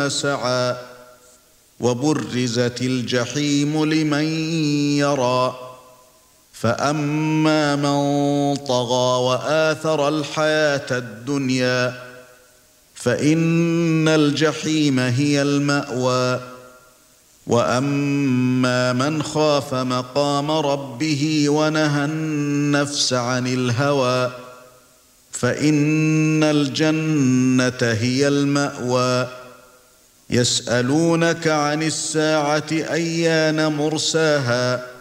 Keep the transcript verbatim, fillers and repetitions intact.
سعيها سعى وبرزت الجحيم لمن يرى فأما من طغى وآثر الحياة الدنيا فإن الجحيم هي المأوى وأما من خاف مقام ربه ونهى النفس عن الهوى فإن الجنة هي المأوى يسألونك عن الساعة أيان مرساها